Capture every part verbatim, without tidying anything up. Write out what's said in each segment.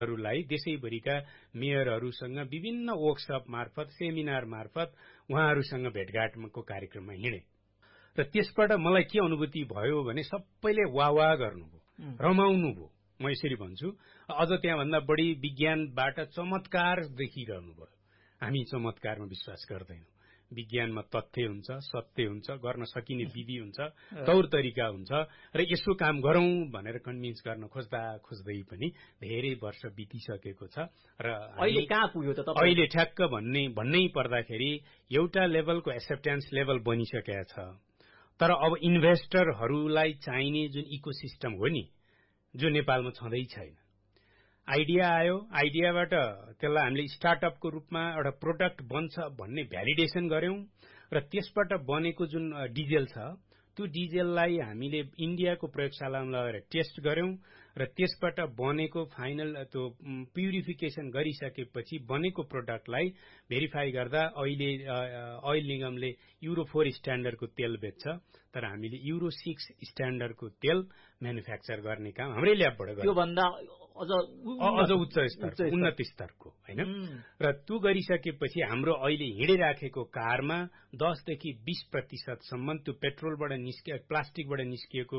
लाई देशैभरिका मेयरहरूसँग विभिन्न वर्कसप मार्फत सेमिनार मार्फत उहाँहरूसँग भेटघाटको कार्यक्रममा हिँडे र त्यसबाट मलाई के अनुभूति भयो भने सबैले वाह वाह गर्नुभयो, रमाउनु भयो। म यसरी भन्छु, अझ त्यहाँभन्दा बढी विज्ञानबाट चमत्कार देखिरहनु भयो। हामी चमत्कारमा विश्वास गर्दैनौँ। विज्ञानमा तथ्य हुन्छ, सत्य हुन्छ, गर्न सकिने विधि हुन्छ, तौर तरिका हुन्छ र यसो काम गरौँ भनेर कन्भिन्स गर्न खोज्दा खोज्दै पनि धेरै वर्ष बितिसकेको छ र अहिले कहाँ पुग्यो त? अहिले ठ्याक्क भन्ने भन्नै पर्दाखेरि एउटा लेभलको एक्सेप्टेन्स लेभल बनिसकेको छ। तर अब इन्भेस्टरहरूलाई चाहिने जुन इकोसिस्टम हो नि, जो नेपालमा छँदै छैन। आइडिया आयो, आइडियाबाट त्यसलाई हामीले स्टार्टअपको रूपमा एउटा प्रोडक्ट बन्छ भन्ने भ्यालिडेसन गर्यौं र त्यसबाट बनेको जुन डिजेल छ त्यो डिजेललाई हामीले इन्डियाको प्रयोगशालामा लगेर टेस्ट गर्यौं र त्यसबाट बनेको फाइनल त्यो प्युरिफिकेसन गरिसकेपछि बनेको प्रोडक्टलाई भेरिफाई गर्दा अहिले ओइल निगमले युरो फोर स्ट्यान्डर्डको तेल बेच्छ, तर हामीले युरो सिक्स स्ट्यान्डर्डको तेल म्यानुफ्याक्चर गर्ने काम हाम्रै ल्याबबाट गर्छौं। त्यो भन्दा अझ अझ उच्च स्तर, उन्नत स्तरको हैन। र त्यो गरिसकेपछि हाम्रो अहिले हिँडिराखेको कारमा दस देखि बीस प्रतिशत सम्म त्यो पेट्रोलबाट निस्के प्लास्टिकबाट निस्किएको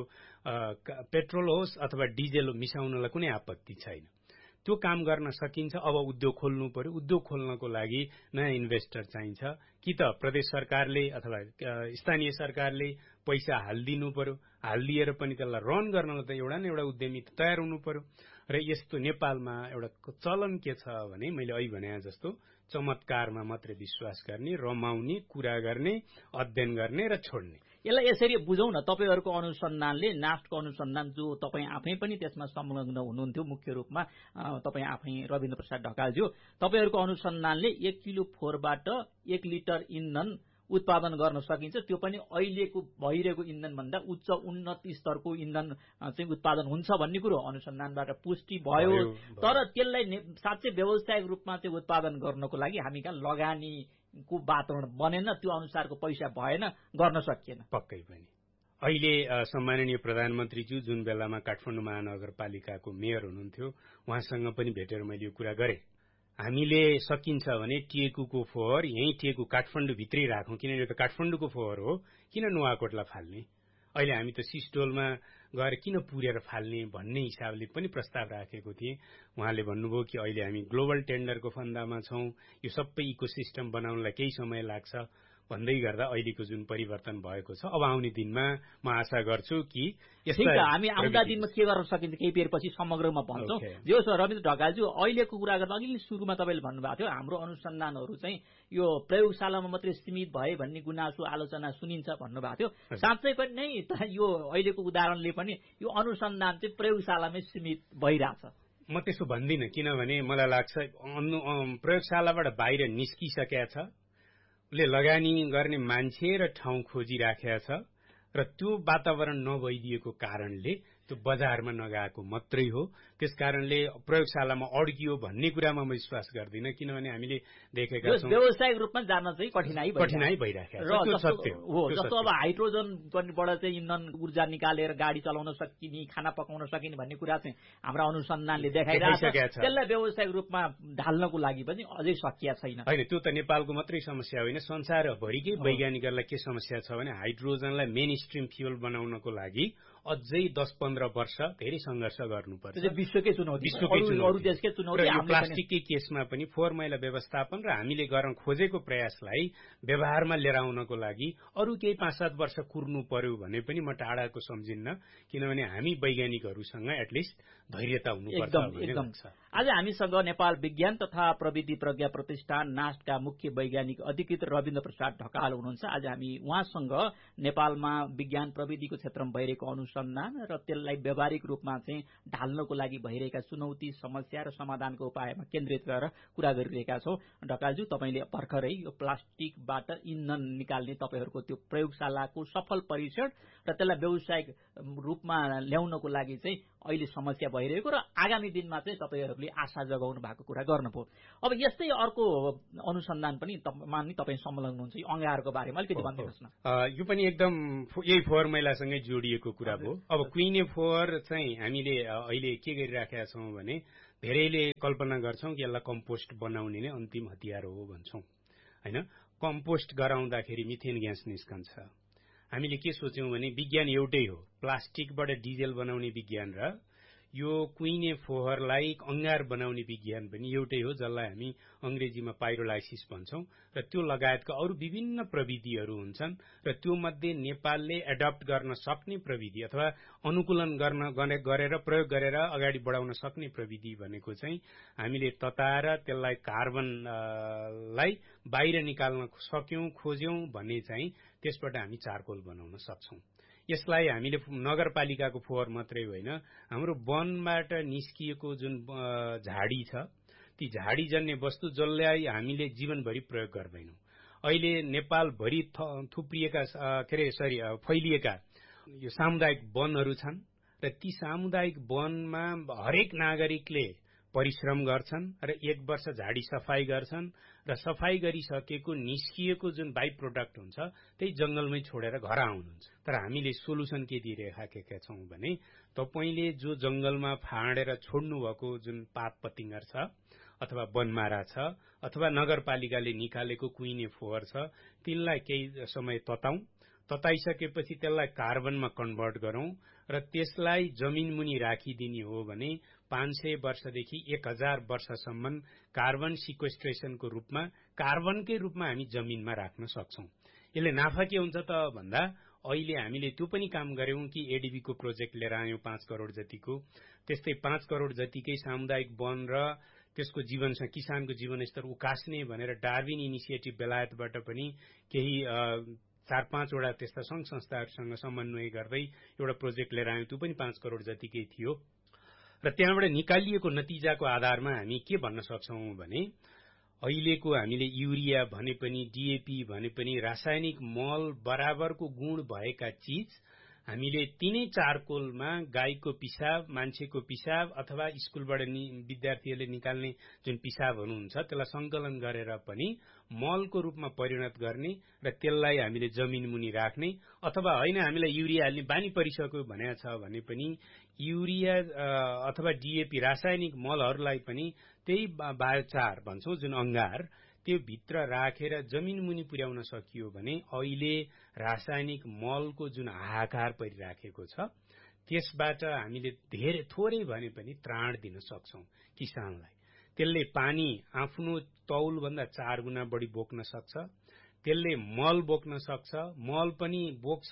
पेट्रोल होस् अथवा डिजेल मिसाउनलाई कुनै आपत्ति छैन। त्यो काम गर्न सकिन्छ। अब उद्योग खोल्नु पर्यो। उद्योग खोल्नको लागि नयाँ इन्भेस्टर चाहिन्छ। कि त प्रदेश सरकारले अथवा स्थानीय सरकारले पैसा हालिदिनु पर्यो। हालिदिएर पनि त्यसलाई रन गर्नलाई त एउटा न एउटा उद्यमी तयार हुनु पर्यो। र यस्तो नेपालमा एउटा चलन के छ भने मैले अघि भने जस्तो चमत्कारमा मात्रै विश्वास गर्ने, रमाउने, कुरा गर्ने, अध्ययन गर्ने र छोड्ने। यसलाई यसरी बुझौँ न, तपाईहरूको अनुसन्धानले, नाफ्टको अनुसन्धान जो तपाईँ आफै पनि त्यसमा संलग्न हुनुहुन्थ्यो मुख्य रूपमा, तपाईँ आफै रविन्द्र प्रसाद ढकालज्यू, तपाईहरूको अनुसन्धानले एक किलो फोहोरबाट एक लिटर इन्धन उत्पादन गर्न सकिन्छ, त्यो पनि अहिलेको भइरहेको इन्धनभन्दा उच्च उन्नत स्तरको इन्धन चाहिँ उत्पादन हुन्छ भन्ने कुरो अनुसन्धानबाट पुष्टि भयो। तर त्यसलाई साँच्चै व्यावसायिक रूपमा चाहिँ उत्पादन गर्नको लागि हामी कहाँ लगानीको वातावरण बनेन, त्यो अनुसारको पैसा भएन, गर्न सकिएन। पक्कै पनि अहिले सम्माननीय प्रधानमन्त्रीज्यू जुन बेलामा काठमाडौँ महानगरपालिकाको मेयर हुनुहुन्थ्यो, उहाँसँग पनि भेटेर मैले यो कुरा गरेँ। हामीले सकिन्छ भने टिएकुको फोहोर यही टिएकु काठमाडौँ भित्रै राखौँ, किनभने यो त काठमाडौँको फोहोर हो, किन नुवाकोटलाई फाल्ने? अहिले हामी त सिस्टोलमा गएर किन पुरेर फाल्ने भन्ने हिसाबले पनि प्रस्ताव राखेको थिएँ। उहाँले भन्नुभयो कि अहिले हामी ग्लोबल टेन्डरको फन्दामा छौं, यो सबै इकोसिस्टम बनाउनलाई केही समय लाग्छ भन्दै गर्दा अहिलेको जुन परिवर्तन भएको छ, अब आउने दिनमा म आशा गर्छु कि यस्ता हामी आउँदा दिनमा के गर्न सकिन्छ केही बेर पछि समग्रमा भन्छौँ। जो रविन्द्र ढकालज्यू, अहिलेको कुरा गर्दा अघि सुरुमा तपाईँले भन्नुभएको थियो हाम्रो अनुसन्धानहरू चाहिँ यो प्रयोगशालामा मात्रै सीमित भए भन्ने गुनासो आलोचना सुनिन्छ भन्नुभएको थियो। साँच्चै पनि नै यो अहिलेको उदाहरणले पनि यो अनुसन्धान चाहिँ प्रयोगशालामै सीमित भइरहेछ। म त्यसो भन्दिनँ, किनभने मलाई लाग्छ प्रयोगशालाबाट बाहिर निस्किसकेका छ, ले लगानी गर्ने मान्छे र ठाउँ खोजिराखेका छ र त्यो वातावरण नभइदिएको कारणले त्यो बजारमा नगएको मात्रै हो। त्यसकारणले प्रयोगशालामा अड्कियो भन्ने कुरामा म विश्वास गर्दिनँ, किनभने हामीले देखेका छौँ व्यावसायिक रूपमा जान चाहिँ कठिनाई कठिनाइ भइराखेको छ। त्यो सत्य हो। जस्तो अब हाइड्रोजनबाट चाहिँ इन्धन ऊर्जा निकालेर गाडी चलाउन सकिने, खाना पकाउन सकिने भन्ने कुरा चाहिँ हाम्रो अनुसन्धानले देखाइरहेको छ। त्यसलाई व्यावसायिक रूपमा ढाल्नको लागि पनि अझै सकिया छैन। होइन, त्यो त नेपालको मात्रै समस्या होइन, संसारभरिकै वैज्ञानिकहरूलाई के समस्या छ भने हाइड्रोजनलाई मेन स्ट्रिम फ्युल बनाउनको लागि अझै दस पन्ध्र वर्ष धेरै संघर्ष गर्नुपर्छ। विश्वकै चुनौती, विश्वकै अरू देशकै चुनौती। यो प्लास्टिककै केसमा पनि फोहोर मैला व्यवस्थापन र हामीले गर्न खोजेको प्रयासलाई व्यवहारमा लिएर आउनको लागि अरू केही पाँच सात वर्ष कुर्नु पर्यो भने पनि म टाढाको सम्झिन्न, किनभने हामी वैज्ञानिकहरूसँग एटलिस्ट धैर्यता हुनुपर्छ भन्ने लाग्छ। आज हामीसँग नेपाल विज्ञान तथा प्रविधि प्रज्ञा प्रतिष्ठान नास्टका मुख्य वैज्ञानिक अधिकृत रविन्द्र प्रसाद ढकाल हुनुहुन्छ। आज हामी उहाँसँग नेपालमा विज्ञान प्रविधिको क्षेत्रमा भइरहेको अनुसन्धान र त्यसलाई व्यावहारिक रूपमा चाहिँ ढाल्नको लागि भइरहेका चुनौती, समस्या र समाधानको उपायमा केन्द्रित गरेर कुरा गरिरहेका छौँ। ढकालज्यू, तपाईँले भर्खरै यो प्लास्टिकबाट इन्धन निकाल्ने तपाईँहरूको त्यो प्रयोगशालाको सफल परीक्षण र त्यसलाई व्यावसायिक रूपमा ल्याउनको लागि चाहिँ अहिले समस्या भइरहेको र आगामी दिनमा चाहिँ तपाईँहरूले आशा जगाउनु भएको कुरा गर्नुभयो। अब यस्तै अर्को अनुसन्धान पनि तपाईँ संलग्न हुनुहुन्छ, यो अंगारको बारेमा अलिकति भनिदिनुहोस् न। यो पनि एकदम यही फोहोर मैलासँगै जोडिएको कुरा हो। अब कुहिने फोहोर चाहिँ हामीले अहिले के गरिराखेका छौँ भने धेरैले कल्पना गर्छौं कि यसलाई कम्पोस्ट बनाउने नै अन्तिम हतियार हो भन्छौं हैन। कम्पोस्ट गराउँदाखेरि मिथेन ग्यास निस्कन्छ। हामीले के सोच्यौं भने विज्ञान एउटै हो, प्लास्टिकबाट डिजेल बनाउने विज्ञान र यो कुइने फोहोरलाई अंगार बनाउने विज्ञान पनि एउटै हो, जसलाई हामी अंग्रेजीमा पाइरोलाइसिस भन्छौं र त्यो लगायतका अरू विभिन्न प्रविधिहरू हुन्छन् र त्यो मध्ये नेपालले एडप्ट गर्न सक्ने प्रविधि अथवा अनुकूलन गर्न गरेर प्रयोग गरेर अगाडि बढाउन सक्ने प्रविधि भनेको चाहिँ हामीले तताएर त्यसलाई कार्बनलाई बाहिर निकाल्न सक्यौं खोज्यौं भने चाहिँ त्यसबाट हामी चारकोल बनाउन सक्छौं। यसलाई हामीले नगरपालिकाको फोहोर मात्रै होइन, हाम्रो वनबाट निस्किएको जुन झाडी छ ती झाडीजन्य वस्तु जसलाई हामीले जीवनभरि प्रयोग गर्दैनौं। अहिले नेपालभरि थुप्रिएका के अरे सरी फैलिएका यो सामुदायिक वनहरू छन् र ती सामुदायिक वनमा हरेक नागरिकले परिश्रम गर्छन् र एक वर्ष झाडी सफाई गर्छन् र सफाई गरिसकेको निस्किएको जुन बाइ प्रोडक्ट हुन्छ त्यही जंगलमै छोडेर घर आउनुहुन्छ। तर हामीले सोलुसन के दिइरहेका छौं भने तपाईले जो जंगलमा फाँडेर छोड्नु भएको जुन पात पतिंगर छ अथवा बनमारा छ अथवा नगरपालिकाले निकालेको कुइने फोहोर छ तिनलाई केही समय तताउँ, तताइसकेपछि त्यसलाई कार्बनमा कन्भर्ट गरौं र त्यसलाई जमिन मुनि राखिदिने हो भने पाँच सय वर्षदेखि एक हजार वर्षसम्म कार्बन सिक्वेस्ट्रेसनको रूपमा कार्बनकै रूपमा हामी जमिनमा राख्न सक्छौं। यसले नाफा के हुन्छ त भन्दा अहिले हामीले त्यो पनि काम गर्यौं कि एडीबीको प्रोजेक्ट लिएर आयौं पाँच करोड़ जतिको, त्यस्तै पाँच करोड़ जतिकै सामुदायिक वन र त्यसको जीवन किसानको जीवनस्तर उकास्ने भनेर डार्विन इनिसिएटिभ बेलायतबाट पनि केही चार पाँचवटा त्यस्ता संघ संस्थाहरूसँग समन्वय गर्दै एउटा प्रोजेक्ट लिएर आयौं, त्यो पनि पाँच करोड़ जतिकै थियो र त्यहाँबाट निकालिएको नतिजाको आधारमा हामी के भन्न सक्छौं भने अहिलेको हामीले युरिया भने पनि डीएपी भने पनि रासायनिक मल बराबरको गुण भएका चीज हामीले तीनै चारकोलमा गाईको पिसाब, मान्छेको पिसाब अथवा स्कुलबाट विद्यार्थीहरूले निकाल्ने जुन पिसाबहरू हुन्छ त्यसलाई संकलन गरेर पनि मलको रूपमा परिणत गर्ने र त्यसलाई हामीले जमिन मुनि राख्ने अथवा हैन हामीलाई युरिया हाल्ने बानी परिसक्यो भने छ भने पनि युरिया अथवा डीएपी रासायनिक मलहरूलाई पनि त्यही बायोचार भन्छौं जुन अंगार त्यो भित्र राखेर जमिन मुनि पुर्याउन सकियो भने अहिले रासायनिक मलको जुन हाहाकार परिराखेको छ त्यसबाट हामीले धेरै थोरै भने पनि त्राण दिन सक्छौं किसानलाई। त्यसले पानी आफ्नो तौल भन्दा चार गुना बढी बोक्न सक्छ, त्यसले मल बोक्न सक्छ, मल पनि बोक्छ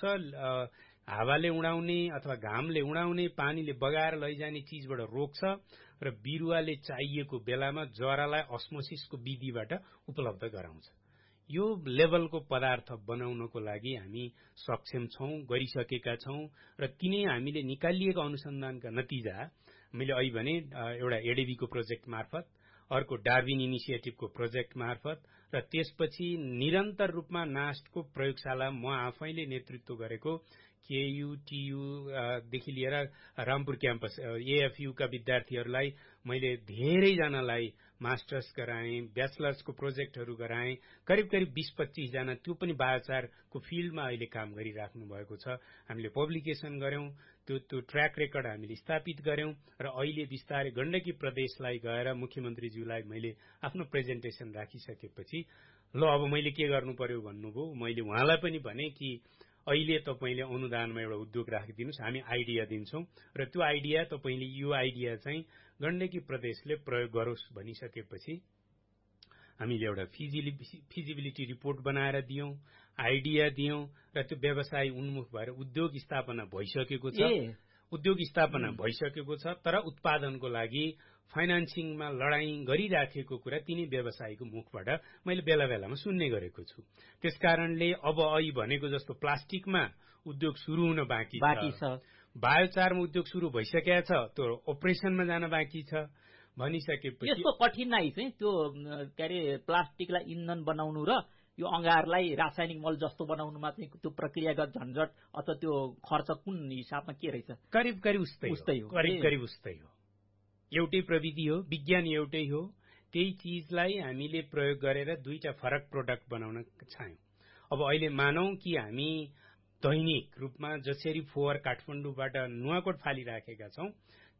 हावाले उडाउने अथवा घामले उडाउने पानीले बगाएर लैजाने चीजबाट रोक्छ र बिरुवाले चाहिएको बेलामा जरालाई अस्मोसिसको विधिबाट उपलब्ध गराउँछ। यो लेभलको पदार्थ बनाउनको लागि हामी सक्षम छौं, गरिसकेका छौं र तिनै हामीले निकालिएका अनुसन्धानका नतिजा मैले अहिले भने एउटा एडीबीको प्रोजेक्ट मार्फत, अर्को डार्विन इनिसिएटिभको प्रोजेक्ट मार्फत र त्यसपछि निरन्तर रूपमा नास्टको प्रयोगशाला म आफैले नेतृत्व गरेको केयू टीयू देखि लिएर रामपुर क्याम्पस एएफयू का विद्यार्थीहरूलाई मैले धेरैजनालाई मास्टर्स गराएँ, ब्याचलर्सको प्रोजेक्टहरू गराएँ, करिब करिब बीस पच्चीस जना त्यो पनि बायोचारको फिल्डमा अहिले काम गरिराख्नु भएको छ। हामीले पब्लिकेशन गर्यौं, त्यो त्यो ट्र्याक रेकर्ड हामीले स्थापित गर्यौं र अहिले बिस्तारै गण्डकी प्रदेशलाई गएर मुख्यमन्त्रीज्यूलाई मैले आफ्नो प्रेजेन्टेसन राखिसकेपछि ल अब मैले के गर्नु पर्यो भन्नुभयो। मैले उहाँलाई पनि भने कि अहिले तपाईले अनुदानमा एउटा उद्योग राखिदिनुस्, हामी आइडिया दिन्छौं र त्यो आइडिया तपाईले यो आइडिया चाहिँ गण्डकी प्रदेशले प्रयोग गरोस् भनिसकेपछि हामीले एउटा फिजिबिलिटी रिपोर्ट बनाएर दियौं, आइडिया दियौं र त्यो व्यवसाय उन्मुख भएर उद्योग स्थापना भइसकेको छ। उद्योग स्थापना भइसकेको छ तर उत्पादनको लागि फाइनान्सिङमा लडाई गरिराखेको कुरा तिनै व्यवसायको मुखबाट मैले बेला बेलामा सुन्ने गरेको छु। त्यसकारणले अब अहिले भनेको जस्तो प्लास्टिकमा उद्योग सुरु हुन बाँकी छ, बायोचारमा उद्योग सुरु भइसकेको छ, त्यो अपरेसनमा जान बाँकी छ भनिसकेपछि यसको कठिनाई चाहिँ त्यो के अरे प्लास्टिकलाई इन्धन बनाउनु र यो अंगारलाई रासायनिक मल जस्तो बनाउनुमा चाहिँ त्यो प्रक्रियागत झन्झट अथवा त्यो खर्च कुन हिसाबमा के रहेछ? करिब करिब उस्तै उस्तै हो करिब करिब उस्तै हो। एउटै प्रविधि हो, विज्ञान एउटै हो, त्यही चीजलाई हामीले प्रयोग गरेर दुईटा फरक प्रोडक्ट बनाउन चाह्यौं। अब अहिले मानौं कि हामी दैनिक रूपमा जसरी फोहोर काठमाडौँबाट नुवाकोट फालिराखेका छौं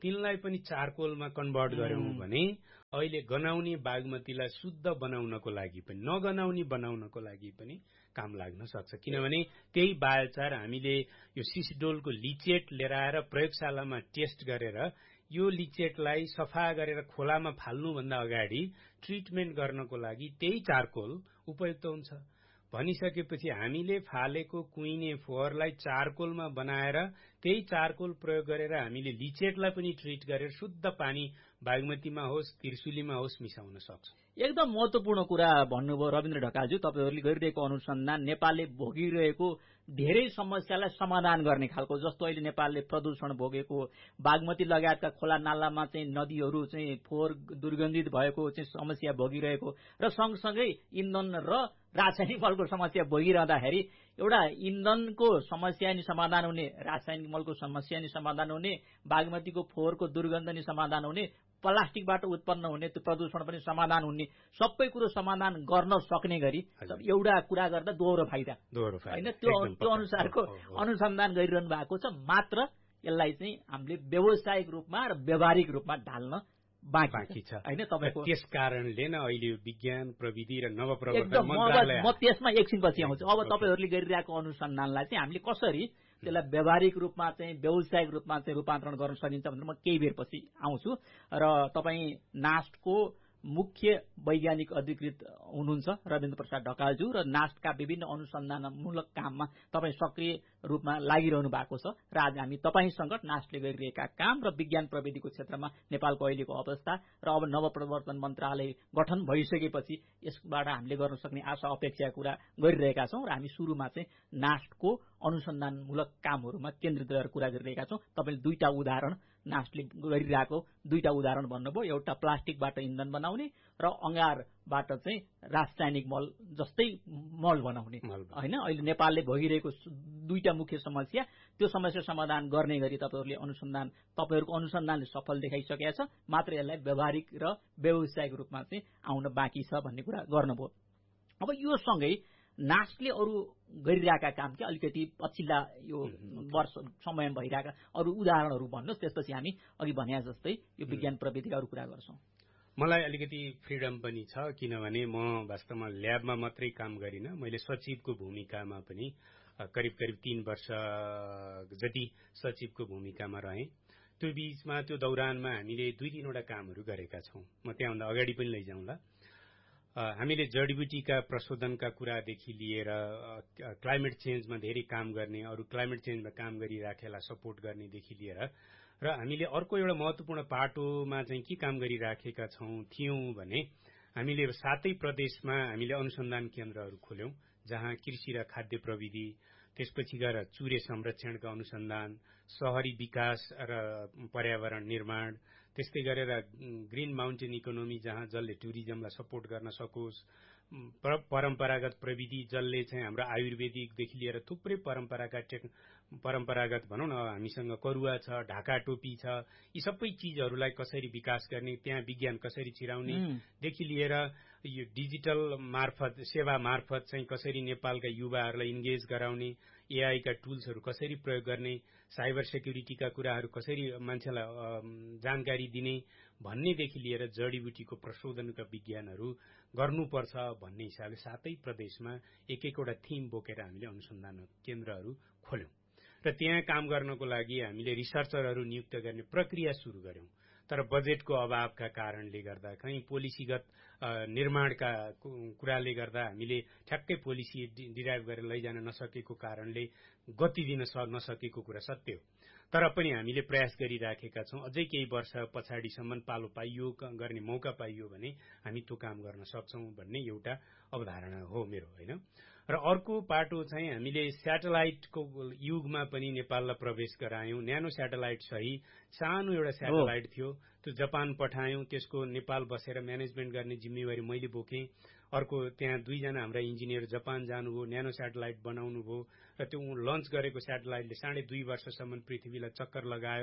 तिनलाई पनि चारकोलमा कन्भर्ट गर्यौं भने अहिले गनाउने बागमतीलाई शुद्ध बनाउनको लागि पनि नगनाउने बनाउनको लागि पनि काम लाग्न सक्छ। किनभने त्यही बायोचार हामीले यो सिसडोलको लिचेट लिएर आएर प्रयोगशालामा टेस्ट गरेर यो लिचेटलाई सफा गरेर खोलामा फाल्नुभन्दा अगाडि ट्रिटमेन्ट गर्नको लागि त्यही चारकोल उपयुक्त हुन्छ भनिसकेपछि हामीले फालेको कुइने फोहोरलाई चारकोलमा बनाएर त्यही चारकोल प्रयोग गरेर हामीले लिचेटलाई पनि ट्रिट गरेर शुद्ध पानी बागमतीमा होस् त्रिशुलीमा होस् मिसाउन सक्छौं। एकदम महत्वपूर्ण कुरा भन्नुभयो रविन्द्र ढकालज्यू। तपाईहरुले गरिरहेको अनुसन्धान नेपालले भोगिरहेको धेरै समस्यालाई समाधान गर्ने खालको, जस्तो अहिले नेपालले प्रदूषण भोगेको, बागमती लगायतका खोला नालामा चाहिँ नदीहरू चाहिँ फोहोर दुर्गन्धित भएको चाहिँ समस्या भोगिरहेको र सँगसँगै इन्धन र रासायनिक मलको समस्या भोगिरहँदाखेरि एउटा इन्धनको समस्या नि समाधान हुने, रासायनिक मलको समस्या नि समाधान हुने, बागमतीको फोहोरको दुर्गन्ध नि समाधान हुने, प्लास्टिकबाट उत्पन्न हुने त्यो प्रदूषण पनि समाधान हुने, सबै कुरो समाधान गर्न सक्ने गरी एउटा कुरा गर्दा दोहोरो फाइदा हैन, त्यो त्यो अनुसारको अनुसन्धान गरिरहनु भएको छ। मात्र यसलाई चाहिँ हामीले व्यावसायिक रूपमा र व्यावहारिक रूपमा ढाल्न बाँकी छ हैन। तपाईको त्यस कारणले नै अहिले विज्ञान प्रविधि र नवप्रवर्तन मन्त्रालय, म त्यसमा एकछिनपछि आउँछु। अब तपाईहरुले गरिरहेको अनुसन्धानलाई चाहिँ हामीले कसरी त्यसलाई व्यावहारिक रूपमा चाहिँ व्यावसायिक रूपमा चाहिँ रूपान्तरण गर्न सकिन्छ भनेर म केही बेरपछि आउँछु। र तपाई नास्टको मुख्य वैज्ञानिक अधिकृत हुनुहुन्छ रविन्द्र प्रसाद ढकालज्यू र नास्टका विभिन्न अनुसन्धानमूलक काममा तपाई सक्रिय रूपमा लागिरहनु भएको छ र आज हामी तपाईसँग नास्टले गरिरहेका काम र विज्ञान प्रविधिको क्षेत्रमा नेपालको अहिलेको अवस्था र अब नवप्रवर्तन मन्त्रालय गठन भइसकेपछि यसबाट हामीले गर्न सक्ने आशा अपेक्षा कुरा गरिरहेका छौं र हामी सुरुमा चाहिँ नास्टको अनुसन्धानमूलक कामहरुमा केन्द्रित गरेर कुरा गरिरहेका छौं। तपाईले दुईटा उदाहरण नास्टले गरिरहेको दुईटा उदाहरण भन्नुभयो, एउटा प्लास्टिकबाट इन्धन बनाउने र अंगारबाट चाहिँ रासायनिक मल जस्तै मल बनाउने हैन। अहिले नेपालले भोगिरहेको दुईटा मुख्य समस्या, त्यो समस्या समाधान गर्ने गरी तपाईहरुले अनुसन्धान तपाईहरुको अनुसन्धानले सफल देखाइसकेको छ, मात्र यसलाई व्यावहारिक र व्यावसायिक रूपमा चाहिँ आउन बाँकी छ भन्ने कुरा गर्नुभयो। अब यो सँगै नास्टले अरु गरिरहेका काम के अलिकति पछिल्ला यो वर्ष समयमा भइरहेका अरु उदाहरणहरु भन्नुस्, त्यसपछि हामी अघि भने जस्तै यो विज्ञान प्रविधिका अरु कुरा गर्छौं। मलाई अलिकति फ्रीडम पनि छ, किनभने म वास्तवमा ल्याबमा मात्रै काम गरिन, मैले सचिवको भूमिकामा पनि करिब करिब तीन वर्ष जति सचिवको भूमिकामा रहे। त्यो बीचमा त्यो दौरानमा हामीले दुई तीनवटा कामहरु गरेका छौं। म त्यहाँभन्दा अगाडि पनि लैजाउँला। हामीले जडीबुटीका प्रशोधनका कुरादेखि लिएर क्लाइमेट चेन्जमा धेरै काम गर्ने, अरु क्लाइमेट चेन्जमा काम गरिराखेला सपोर्ट गर्नेदेखि लिएर र हामीले अर्को एउटा महत्वपूर्ण पाटोमा चाहिँ के काम गरिराखेका छौं थियौं भने हामीले सातै प्रदेशमा हामीले अनुसन्धान केन्द्रहरू खोल्यौं, जहाँ कृषि र खाद्य प्रविधि, त्यसपछि गएर चुरे संरक्षणका अनुसन्धान, शहरी विकास र पर्यावरण निर्माण, त्यस्तै गरेर ग्रीन माउन्टेन इकोनोमी जहाँ जसले टुरिज्मलाई सपोर्ट गर्न सकोस्, परम्परागत प्रविधि जसले चाहिँ हाम्रो आयुर्वेदिकदेखि लिएर थुप्रै परम्परागत परम्परागत भनौं न, हामीसँग करुवा छ, ढाका टोपी छ, यी सबै चीजहरूलाई कसरी विकास गर्ने, त्यहाँ विज्ञान कसरी छिराउने देखि लिएर यो डिजिटल मार्फत सेवा मार्फत चाहिँ कसरी नेपालका युवाहरूलाई इन्गेज गराउने, एआई का टुल्सहरू कसरी प्रयोग गर्ने, साइबर सेक्युरिटीका कुराहरू कसरी मान्छेलाई जानकारी दिने भन्नेदेखि लिएर जडीबुटीको प्रशोधनका विज्ञानहरू गर्नुपर्छ भन्ने हिसाबले सातै प्रदेशमा एक एकवटा थीम बोकेर हामीले अनुसन्धान केन्द्रहरू खोल्यौं र त्यहाँ काम गर्नको लागि हामीले रिसर्चरहरू नियुक्त गर्ने प्रक्रिया सुरु गर्यौं। तर बजेटको अभावका कारणले गर्दा, कहीं पोलिसीगत निर्माणका कुराले गर्दा हामीले ठ्याक्कै पोलिसी डिराइभ गरेर लैजान नसकेको कारणले गति दिन नसकेको कुरा सत्य हो। तर पनि हामीले प्रयास गरिराखेका छौं। अझै केही वर्ष पछाडिसम्म पालो पाइयो गर्ने मौका पाइयो भने हामी त्यो काम गर्न सक्छौं भन्ने एउटा अवधारणा हो मेरो, हैन। र अर्को पाटो चाहिँ हामीले स्याटेलाइटको युगमा पनि नेपाललाई प्रवेश गरायौं। न्यानो स्याटेलाइट सही सानो एउटा स्याटेलाइट थियो, त्यो जापान पठायौं, त्यसको नेपाल बसेर म्यानेजमेन्ट गर्ने जिम्मेवारी मैले बोकेँ। अर्को त्यहाँ दुईजना हाम्रा इन्जिनियर जापान जानुभयो, न्यानो स्याटेलाइट बनाउनु भयो र त्यो लन्च गरेको स्याटेलाइटले साढे दुई वर्षसम्म पृथ्वीलाई चक्कर लगायो।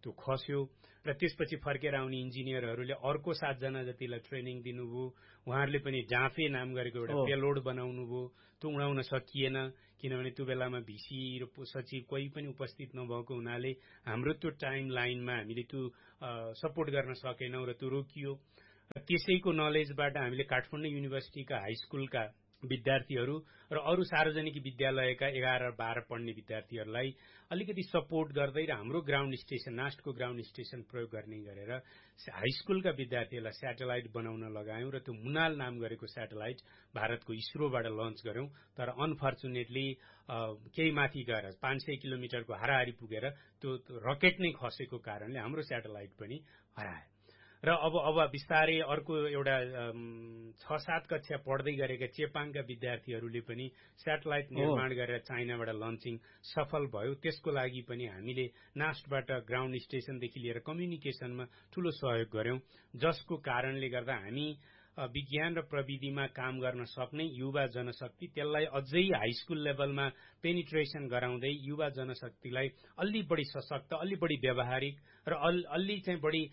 त्यो खस्यो र त्यसपछि फर्केर आउने इन्जिनियरहरूले अर्को सातजना जतिलाई ट्रेनिङ दिनुभयो। उहाँहरूले पनि डाँफे नाम गरेको एउटा पेलोड बनाउनु भयो, त्यो उडाउन सकिएन किनभने त्यो बेलामा भिसी र सचिव कोही पनि उपस्थित नभएको हुनाले हाम्रो त्यो टाइम लाइनमा हामीले त्यो सपोर्ट गर्न सकेनौँ र त्यो रोकियो। र त्यसैको नलेजबाट हामीले काठमाडौँ युनिभर्सिटीका हाई स्कुलका विद्यार्थीहरू र अरू सार्वजनिक विद्यालयका एघार बाह्र पढ्ने विद्यार्थीहरूलाई अलिकति सपोर्ट गर्दै र हाम्रो ग्राउन्ड स्टेशन नास्टको ग्राउन्ड स्टेशन प्रयोग गर्ने गरेर हाई स्कुलका विद्यार्थीहरूलाई स्याटेलाइट बनाउन लगायौं र त्यो मुनाल नाम गरेको स्याटेलाइट भारतको इसरोबाट लन्च गर्यौं। तर अनफर्चुनेटली केही माथि गएर पाँच सय किलोमिटरको हाराहारी पुगेर त्यो रकेट नै खसेको कारणले हाम्रो स्याटेलाइट पनि हरायो। र अब अब बिस्तारै अर्को एउटा छ सात कक्षा पढ्दै गरेका चेपाङका विद्यार्थीहरूले पनि स्याटेलाइट निर्माण गरेर चाइनाबाट लन्चिङ सफल भयो। त्यसको लागि पनि हामीले नास्टबाट ग्राउन्ड स्टेशनदेखि लिएर कम्युनिकेशनमा ठूलो सहयोग गर्यौं, जसको कारणले गर्दा हामी विज्ञान र प्रविधिमा काम गर्न सक्ने युवा जनशक्ति त्यसलाई अझै हाई स्कुल लेभलमा पेनिट्रेसन गराउँदै युवा जनशक्तिलाई अलि बढी सशक्त, अलि बढी व्यावहारिक र अलि चाहिँ बढी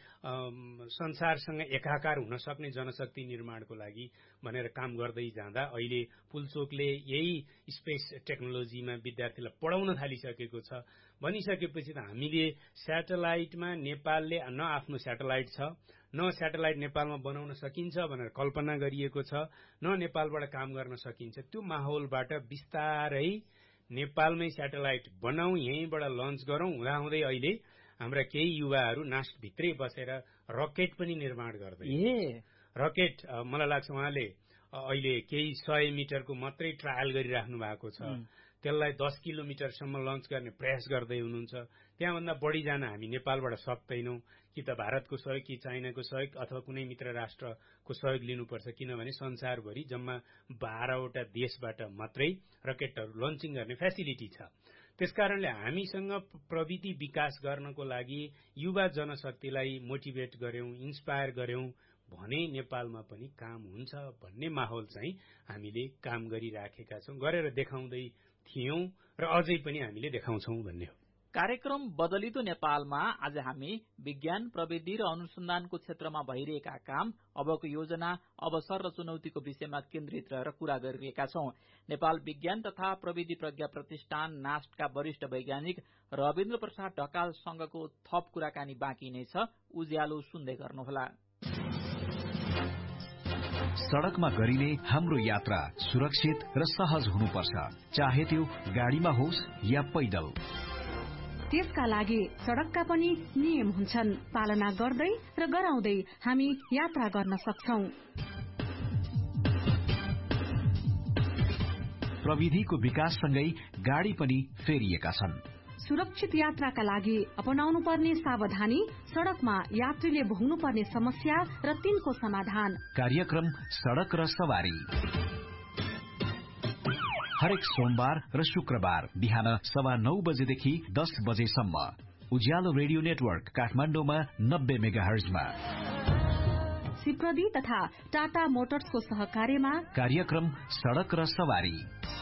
संसारसँग एकाकार हुन सक्ने जनशक्ति निर्माणको लागि भनेर काम गर्दै जाँदा अहिले पुलचोकले यही स्पेस टेक्नोलोजीमा विद्यार्थीलाई पढाउन थालिसकेको छ। भनिसकेपछि त हामीले स्याटेलाइटमा नेपालले न आफ्नो स्याटेलाइट छ, न स्याटेलाइट नेपालमा बनाउन सकिन्छ भनेर कल्पना गरिएको छ, न नेपालबाट काम गर्न सकिन्छ। त्यो माहौलबाट बिस्तारै नेपालमै स्याटेलाइट बनाऊ, यहीँबाट लन्च गरौं हुँदाहुँदै अहिले हाम्रा केही युवाहरू नास्टभित्रै बसेर रकेट पनि निर्माण गर्दै रकेट मलाई लाग्छ उहाँले अहिले केही सय मिटरको मात्रै ट्रायल गरिराख्नु भएको छ। त्यसलाई दस किलोमिटरसम्म लन्च गर्ने प्रयास गर्दै हुनुहुन्छ। त्यहाँभन्दा बढी जान हामी नेपालबाट सक्दैनौं, कि त भारतको सहयोग कि चाइनाको सहयोग अथवा कुनै मित्र राष्ट्रको सहयोग लिनुपर्छ, किनभने संसारभरि जम्मा बाह्रवटा देशबाट मात्रै रकेटहरू लन्चिङ गर्ने फेसिलिटी छ। त्यसकारणले हामीसँग प्रविधि विकास गर्नको लागि युवा जनशक्तिलाई मोटिभेट गर्यौं, इन्स्पायर गर्यौं भने नेपालमा पनि काम हुन्छ भन्ने माहौल चाहिँ हामीले काम गरिराखेका छौं, गरेर देखाउँदै थियौं र अझै पनि हामीले देखाउँछौं भन्ने हो। कार्यक्रम बदलिदो नेपालमा आज हामी विज्ञान प्रविधि र अनुसन्धानको क्षेत्रमा भइरहेका काम, अबको योजना, अवसर र चुनौतीको विषयमा केन्द्रित रहेर कुरा गरिरहेका छौं। नेपाल विज्ञान तथा प्रविधि प्रज्ञा प्रतिष्ठान नास्टका वरिष्ठ वैज्ञानिक रविन्द्र प्रसाद ढकालसँगको थप कुराकानी बाँकी नै छ, उज्यालो सुन्दै गर्नुहोला। सड़कमा गरिने हाम्रो यात्रा सुरक्षित र सहज हुनुपर्छ, चाहे त्यो गाड़ीमा होस् या पैदल। त्यसका लागि सड़कका पनि नियम हुन्छन्, पालना गर्दै र गराउँदै हामी यात्रा गर्न सक्छौं। प्रविधिको विकाससँगै गाड़ी पनि फेरिएका छन्। सुरक्षित यात्राका लागि अपनाउनु पर्ने सावधानी, सड़कमा यात्रीले भोग्नु पर्ने समस्या र तिनको समाधान। कार्यक्रम सड़क र सवारी हरेक सोमबार र शुक्रबार बिहान सवा नौ बजेदेखि दस बजेसम्म उज्यालो रेडियो नेटवर्क काठमाडौँमा नब्बे मेगाहर्जमा। सिप्रदी तथा टाटा मोटर्सको सहकार्यमा कार्यक्रम सड़क र सवारी।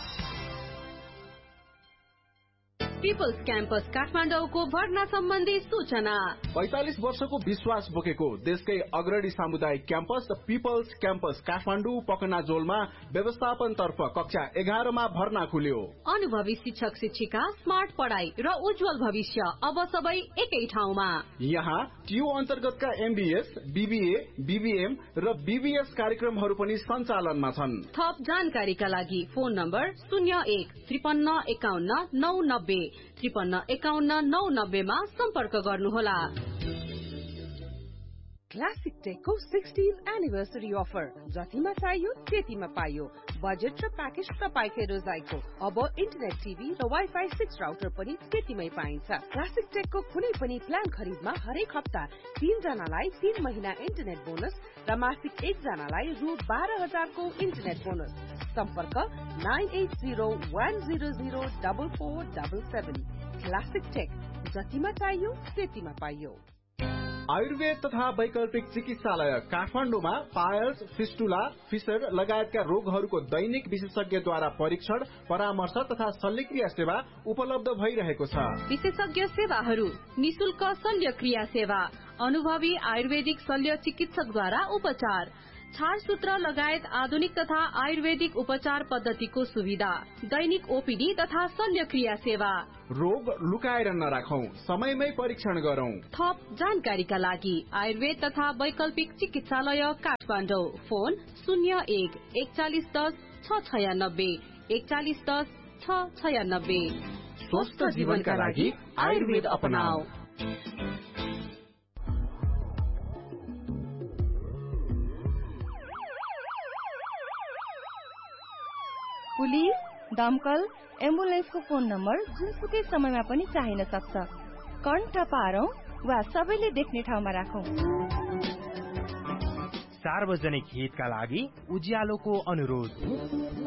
पीपल्स क्याम्पस काठमाडौँको भर्ना सम्बन्धी सूचना। पैंतालिस वर्षको विश्वास बोकेको देशकै अग्रणी सामुदायिक campus the peoples campus Kathmandu पकनाजोलमा व्यवस्थापन तर्फ कक्षा एघारमा भर्ना खुल्यो। अनुभवी शिक्षक शिक्षिका, स्मार्ट पढ़ाई र उज्जवल भविष्य अब सबै एकै ठाउँमा। यहाँ टियू अन्तर्गतका एमबीएस, बीबीए, बीबीएम र बीबीएस कार्यक्रमहरू पनि सञ्चालनमा छन्। थप जानकारीका लागि फोन नम्बर शून्य एक त्रिपन्न एकाउन्न नौ नब्बे त्रिपन्न एकाउन्न नौ नब्बेमा सम्पर्क गर्नुहोला। क्लासिक टेकको सिक्सटीथ एनिभर्सरी अफर, जतिमा चाहियो त्यतिमा पाइयो। बजेट र प्याकेज तपाईकै रोजाइको। अब इन्टरनेट टिभी र वाइफाई सिक्स राउटर पनि त्यतिमै पाइन्छ। क्लासिक टेकको कुनै पनि प्लान खरिदमा हरेक हप्ता तीन जनालाई तीन महिना इन्टरनेट बोनस र मासिक एक जनालाई रु बाह्र हजारको इन्टरनेट बोनस। सम्पर्क nine at zero one zero zero double four double seven. Classic take, जतिमा चाहियो त्यतिमा पाइयो। आयुर्वेद तथा वैकल्पिक चिकित्सालय काठमाडौँमा पायल्स, फिस्टुला, फिसर लगायतका रोगहरूको दैनिक विशेषज्ञद्वारा परीक्षण, परामर्श तथा शल्यक्रिया सेवा उपलब्ध भइरहेको छ। विशेषज्ञ सेवाहरू: निशुल्क शल्यक्रिया सेवा, अनुभवी आयुर्वेदिक शल्य चिकित्सकद्वारा उपचार, छारसूत्र लगायत आधुनिक तथा आयुर्वेदिक उपचार पद्धतिको सुविधा, दैनिक ओपीडी तथा शल्यक्रिया सेवा। रोग लुकाएर नराखौं, समयमै परीक्षण गरौं। थप जानकारीका लागि आयुर्वेद तथा वैकल्पिक चिकित्सालय काठमाडौँ, फोन शून्य एक एकचालिस दस छ छयानब्बे एकचालिस दस छ छयानब्बे। स्वस्थ जीवनका लागि आयुर्वेद अपनाऊ। पुलिस, दमकल, एम्बुलेन्सको फोन नम्बर जुनसुकै समयमा पनि चाहिन सक्छ। कण्ठ पारौं वा सबैले देख्ने ठाउँमा राखौं। सार्वजनिक हितका लागि उज्यालोको अनुरोध।